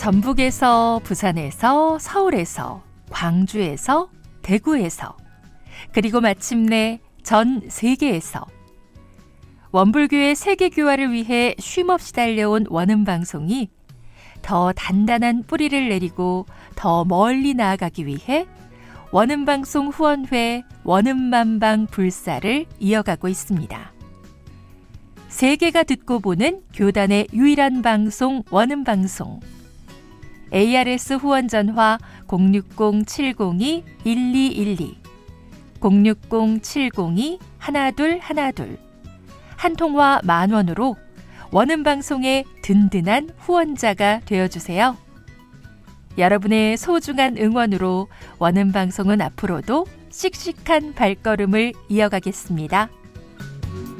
전북에서, 부산에서, 서울에서, 광주에서, 대구에서, 그리고 마침내 전 세계에서 원불교의 세계교화를 위해 쉼없이 달려온 원음방송이 더 단단한 뿌리를 내리고 더 멀리 나아가기 위해 원음방송 후원회 원음만방 불사를 이어가고 있습니다. 세계가 듣고 보는 교단의 유일한 방송 원음방송. ARS 후원 전화 060-702-1212 060-702-1212 한 통화 10,000원으로 원음방송의 든든한 후원자가 되어주세요. 여러분의 소중한 응원으로 원음방송은 앞으로도 씩씩한 발걸음을 이어가겠습니다.